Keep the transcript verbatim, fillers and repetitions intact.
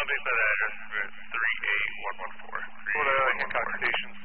base that address is three eight one one four. Florida Hancock Station